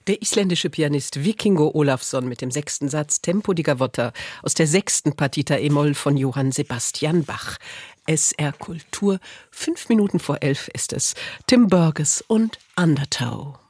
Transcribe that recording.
Der isländische Pianist Vikingo Ólafsson mit dem 6. Satz Tempo di Gavotta aus der 6. Partita e-Moll von Johann Sebastian Bach. SR Kultur, 5 Minuten vor 11 ist es. Tim Burgess und Undertow.